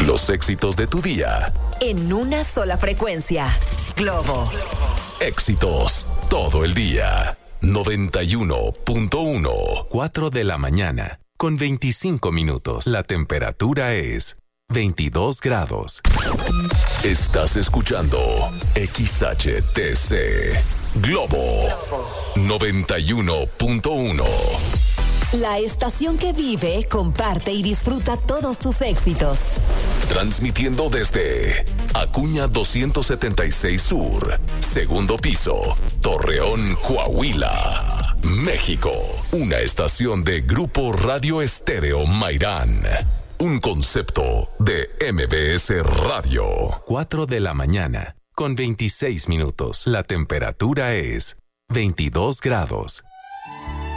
Los éxitos de tu día. En una sola frecuencia. Globo. Éxitos todo el día. 91.1. 4 de la mañana, con 25 minutos. La temperatura es 22 grados. Estás escuchando XHTC Globo 91.1. La estación que vive, comparte y disfruta todos tus éxitos. Transmitiendo desde Acuña 276 Sur, segundo piso, Torreón, Coahuila, México. Una estación de Grupo Radio Estéreo Mairán. Un concepto de MBS Radio. 4 de la mañana, con 26 minutos. La temperatura es 22 grados.